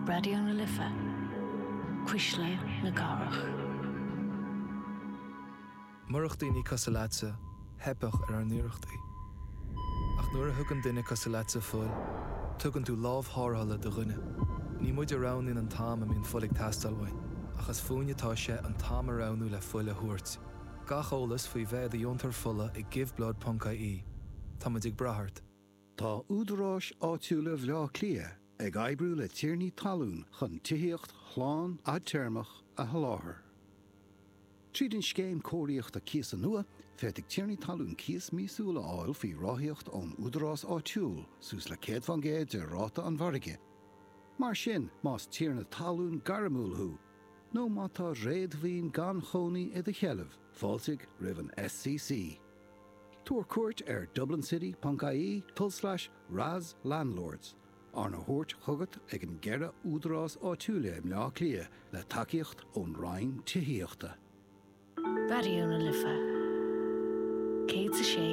Radio na Lifa. Quisle na Garach. Murach daoine casalatsa, hebach ar níirechtaí. Ach nuair a thugann duine casalatsa fuil, tugann tú lámh thárthala do rinne. Ní muid arán in an táim a mín fulig tastalhain, achas fúinetá sé an táim aránú le fuile thuairt. Gach ólas faoi bheith a diontar fulla i giveblod.ie. Tá muid ag brathart. Tá údarás áitiúla bhleá clia ag aibrú le tíirní talún chun tíocht chláán a termach a haláthair. Tríd in scéim cóiríocht a cías nua, féitig tíirní talún cías mísúla áil faoi ráthíocht ón údarás áitiúil sús le céad van géad de ráta an bharige. Mar sin más tíirna talún garamúlthú, nó mátá réadmhín gan chonaí i de cheileh, fáilsigh rivan SCC. Tuair cuairt ar dublincity.ie/Raz Landlords. Arna thuairt chugat ag an gceithre údarás áitiúla im leá clia le takeíocht ón rainn títhíochta. Radio na Lifa. Céad sa sé